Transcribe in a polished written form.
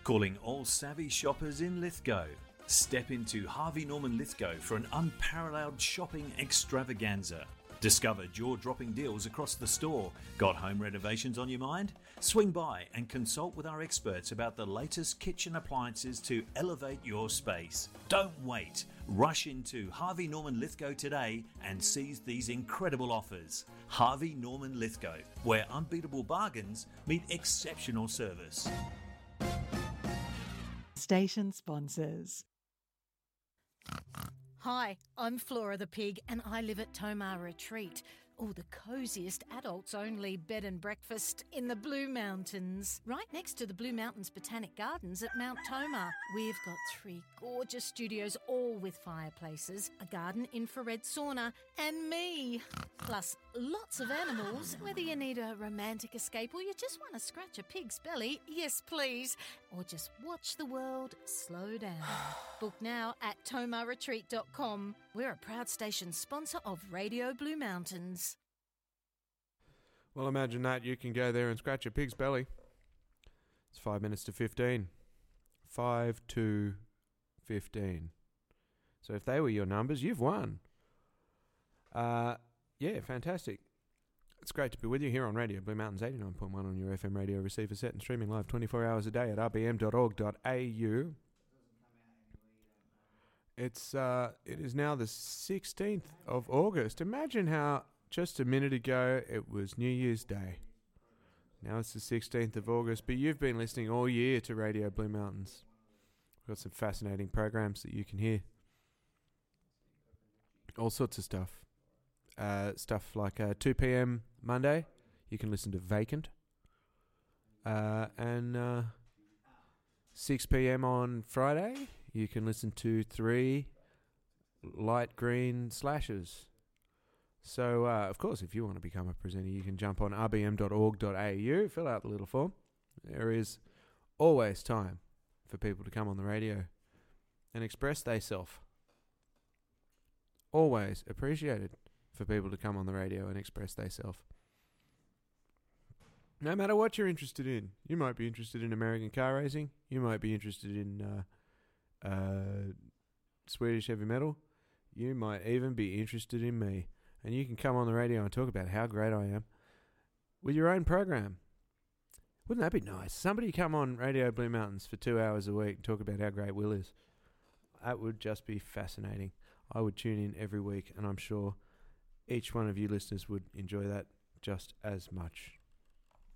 Calling all savvy shoppers in Lithgow. Step into Harvey Norman Lithgow for an unparalleled shopping extravaganza. Discover jaw-dropping deals across the store. Got home renovations on your mind? Swing by and consult with our experts about the latest kitchen appliances to elevate your space. Don't wait. Rush into Harvey Norman Lithgow today and seize these incredible offers. Harvey Norman Lithgow, where unbeatable bargains meet exceptional service. Station sponsors. Hi, I'm Flora the Pig and I live at Tomar Retreat. Oh, the cosiest adults-only bed and breakfast in the Blue Mountains. Right next to the Blue Mountains Botanic Gardens at Mount Tomar. We've got 3 gorgeous studios, all with fireplaces, a garden infrared sauna, and me. Plus, lots of animals. Whether you need a romantic escape or you just want to scratch a pig's belly, yes please. Or just watch the world slow down. Book now at tomarretreat.com. We're a proud station sponsor of Radio Blue Mountains. Well, imagine that. You can go there and scratch a pig's belly. It's 5 minutes to 15. 5 to 15. So if they were your numbers, you've won. Yeah, fantastic. It's great to be with you here on Radio Blue Mountains 89.1 on your FM radio receiver set and streaming live 24 hours a day at rbm.org.au. It is now the 16th of August. Imagine how just a minute ago it was New Year's Day. Now it's the 16th of August, but you've been listening all year to Radio Blue Mountains. We've got some fascinating programs that you can hear. All sorts of stuff. Stuff like 2 p.m. Monday, you can listen to Vacant. And 6 p.m. on Friday, you can listen to 3 light green slashes. So, of course, if you want to become a presenter, you can jump on rbm.org.au, fill out the little form. There is always time for people to come on the radio and express theyself. Always appreciated for people to come on the radio and express theyself. No matter what you're interested in. You might be interested in American car racing. You might be interested in Swedish heavy metal. You might even be interested in me. And you can come on the radio and talk about how great I am with your own program. Wouldn't that be nice? Somebody come on Radio Blue Mountains for 2 hours a week and talk about how great Will is. That would just be fascinating. I would tune in every week, and I'm sure each one of you listeners would enjoy that just as much.